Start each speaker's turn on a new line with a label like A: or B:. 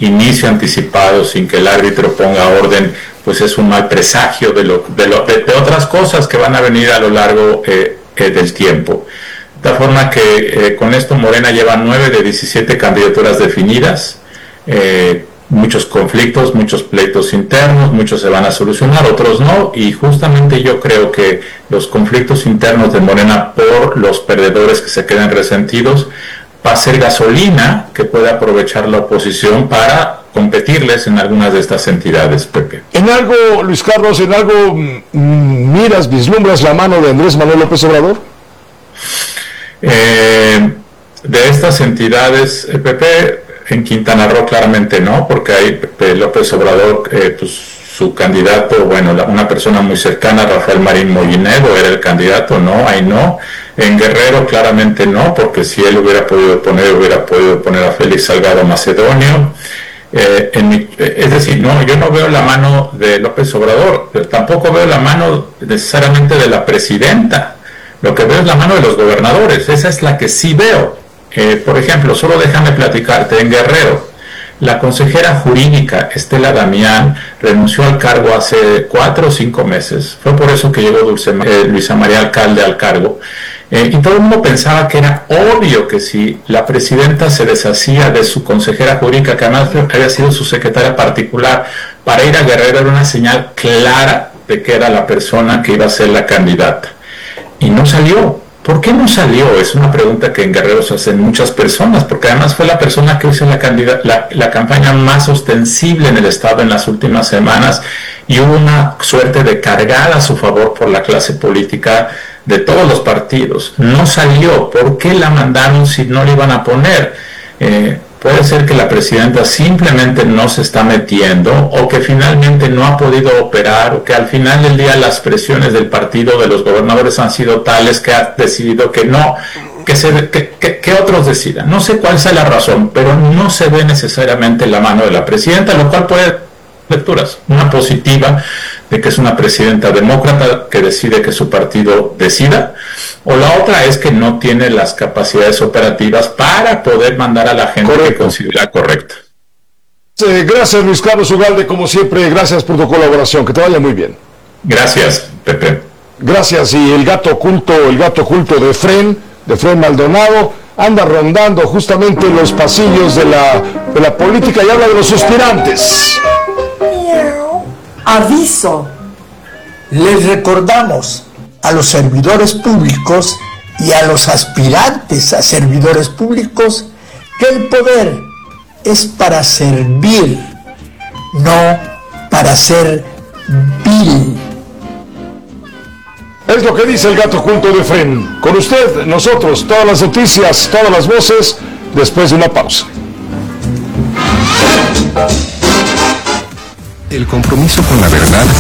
A: inicio anticipado sin que el árbitro ponga orden, pues es un mal presagio de otras cosas que van a venir a lo largo del tiempo. De tal forma que con esto Morena lleva 9 de 17 candidaturas definidas, muchos conflictos, muchos pleitos internos, muchos se van a solucionar, otros no, y justamente yo creo que los conflictos internos de Morena por los perdedores que se quedan resentidos va a ser gasolina que puede aprovechar la oposición para competirles en algunas de estas entidades, Pepe.
B: En algo, Luis Carlos, en algo vislumbras la mano de Andrés Manuel López Obrador.
A: De estas entidades, Pepe, en Quintana Roo claramente no, porque hay López Obrador, pues su candidato, bueno, una persona muy cercana, Rafael Marín Mollinedo, era el candidato, no, ahí no. En Guerrero claramente no, porque si él hubiera podido poner a Félix Salgado Macedonio. Es decir, no, yo no veo la mano de López Obrador, pero tampoco veo la mano necesariamente de la presidenta. Lo que veo es la mano de los gobernadores, esa es la que sí veo. Por ejemplo, solo déjame platicarte, en Guerrero, la consejera jurídica Estela Damián renunció al cargo hace 4 o 5 meses. Fue por eso que llegó Luisa María Alcalde al cargo. Y todo el mundo pensaba que era obvio que si la presidenta se deshacía de su consejera jurídica, que además había sido su secretaria particular, para ir a Guerrero era una señal clara de que era la persona que iba a ser la candidata. Y no salió. ¿Por qué no salió? Es una pregunta que en Guerrero se hacen muchas personas, porque además fue la persona que hizo la campaña más ostensible en el Estado en las últimas semanas, y hubo una suerte de cargada a su favor por la clase política de todos los partidos. No salió. ¿Por qué la mandaron si no le iban a poner? Puede ser que la presidenta simplemente no se está metiendo, o que finalmente no ha podido operar, o que al final del día las presiones del partido, de los gobernadores, han sido tales que ha decidido que no, que otros decidan. No sé cuál sea la razón, pero no se ve necesariamente la mano de la presidenta, lo cual puede lecturas. Una positiva de que es una presidenta demócrata que decide que su partido decida, o la otra es que no tiene las capacidades operativas para poder mandar a la gente que considera correcta.
B: Gracias, Luis Carlos Ugalde, como siempre, gracias por tu colaboración, que te vaya muy bien.
A: Gracias, Pepe.
B: Gracias. Y el gato oculto de Efrén Maldonado, anda rondando justamente los pasillos de la política y habla de los suspirantes.
C: Aviso. Les recordamos a los servidores públicos y a los aspirantes a servidores públicos que el poder es para servir, no para ser vil.
B: Es lo que dice el gato oculto de Efrén. Con usted, nosotros, todas las noticias, todas las voces, después de una pausa.
D: El compromiso con la verdad